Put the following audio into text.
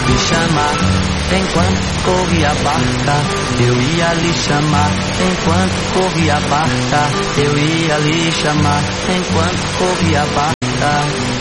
lhe chamar. Enquanto corria a barca, eu ia lhe chamar. Enquanto corria a barca, eu ia lhe chamar. Enquanto corria a barca.